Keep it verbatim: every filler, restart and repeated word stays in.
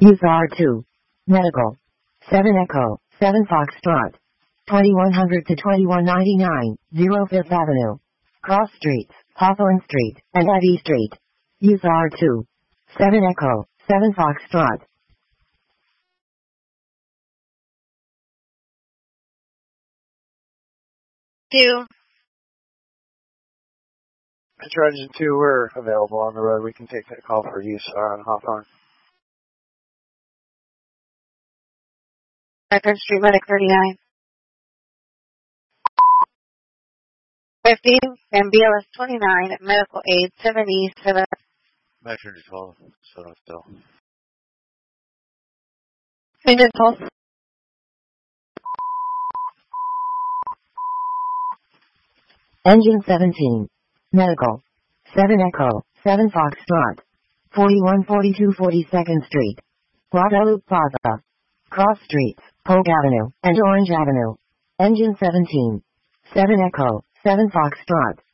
Use R two. Medical. seven Echo, seven Foxtrot. twenty-one hundred to twenty-one ninety-nine, zero Fifth Avenue. Cross Streets, Hawthorne Street, and Eddy Street. Use R two. seven Echo, seven Foxtrot. Two. Metro Engine two, we're available on the road. We can take that call for use on Hawthorne. Record Street Medic thirty-nine. fifty, and B L S twenty-nine, Medical Aid seventy-seven. Metro Engine twelve, so don't still. Engine twelve. Engine seventeen. Medical. seven Echo, seven Foxtrot. forty-one forty-two forty-second Street. Guadalupe Plaza. Cross Streets, Polk Avenue, and Orange Avenue. Engine seventeen. seven Echo, seven Foxtrot.